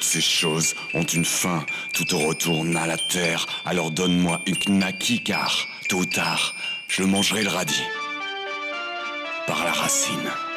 Toutes ces choses ont une fin, tout retourne à la terre. Alors donne-moi une knacky car, tôt ou tard, je mangerai le radis par la racine.